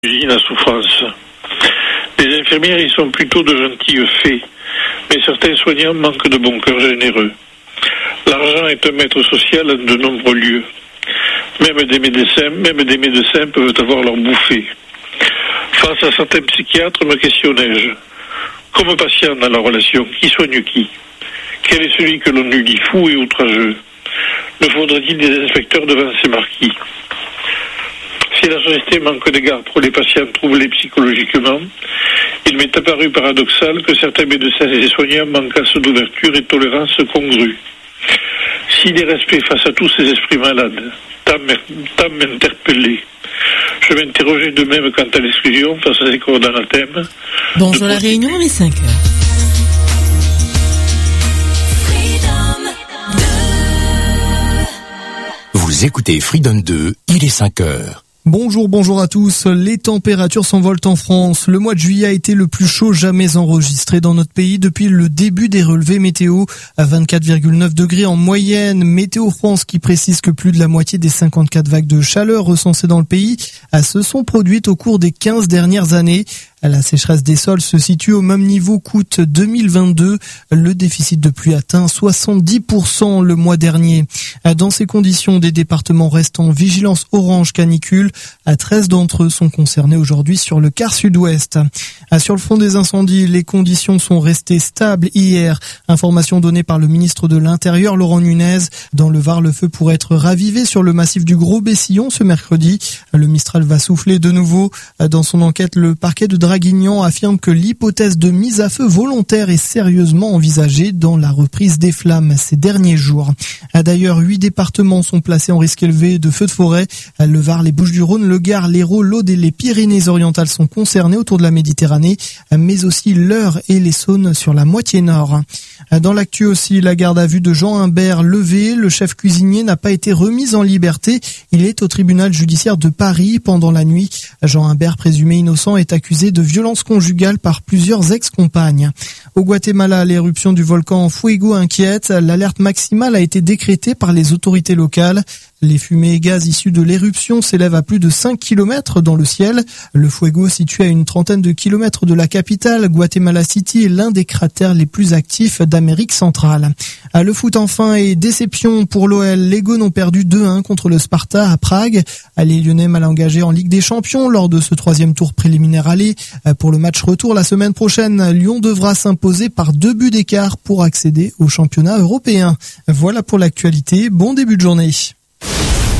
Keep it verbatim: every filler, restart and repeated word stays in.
La souffrance. Les infirmières y sont plutôt de gentilles fées, mais certains soignants manquent de bon cœur généreux. L'argent est un maître social en de nombreux lieux. Même des médecins, même des médecins peuvent avoir leur bouffée. Face à certains psychiatres, me questionnais-je. Comme patient dans la relation, qui soigne qui? Quel est celui que l'on eût dit fou et outrageux? Ne faudrait-il des inspecteurs devant ces marquis? Si la société manque d'égard pour les patients troublés psychologiquement, il m'est apparu paradoxal que certains médecins et soignants manquassent d'ouverture et de tolérance congrue. Si des respects face à tous ces esprits malades, tant m'interpeller. Je m'interrogeais de même quant à l'exclusion face à ces corps d'anathème. Bonjour la Réunion, il est cinq heures. Vous écoutez Freedom deux, il est cinq heures. Bonjour, bonjour à tous. Les températures s'envolent en France. Le mois de juillet a été le plus chaud jamais enregistré dans notre pays depuis le début des relevés météo. À vingt-quatre virgule neuf degrés en moyenne. Météo France qui précise que plus de la moitié des cinquante-quatre vagues de chaleur recensées dans le pays se sont produites au cours des quinze dernières années. La sécheresse des sols se situe au même niveau qu'août deux mille vingt-deux. Le déficit de pluie atteint soixante-dix pour cent le mois dernier. Dans ces conditions, des départements restent en vigilance orange canicule. treize d'entre eux sont concernés aujourd'hui sur le quart sud-ouest. Sur le front des incendies, les conditions sont restées stables hier. Information donnée par le ministre de l'Intérieur, Laurent Nunez. Dans le Var, le feu pourrait être ravivé sur le massif du Gros-Bessillon ce mercredi. Le Mistral va souffler de nouveau. Dans son enquête, le parquet de Draguignan affirme que l'hypothèse de mise à feu volontaire est sérieusement envisagée dans la reprise des flammes ces derniers jours. D'ailleurs, huit départements sont placés en risque élevé de feux de forêt. Le Var, les Bouches-du-Rhône, le Gard, l'Hérault, l'Aude et les Pyrénées-Orientales sont concernés autour de la Méditerranée, mais aussi l'Eure et les Saônes sur la moitié nord. Dans l'actu aussi, la garde à vue de Jean Imbert levée. Le chef cuisinier n'a pas été remis en liberté. Il est au tribunal judiciaire de Paris pendant la nuit. Jean Imbert, présumé innocent, est accusé de violence conjugale par plusieurs ex-compagnes. Au Guatemala, l'éruption du volcan Fuego inquiète. L'alerte maximale a été décrétée par les autorités locales. Les fumées et gaz issus de l'éruption s'élèvent à plus de cinq kilomètres dans le ciel. Le Fuego, situé à une trentaine de kilomètres de la capitale, Guatemala City, est l'un des cratères les plus actifs d'Amérique centrale. Le foot enfin et déception pour l'O L. Les Gones ont perdu deux un contre le Sparta à Prague. Les Lyonnais mal engagés en Ligue des Champions lors de ce troisième tour préliminaire aller. Pour le match retour la semaine prochaine, Lyon devra s'imposer par deux buts d'écart pour accéder au championnat européen. Voilà pour l'actualité. Bon début de journée.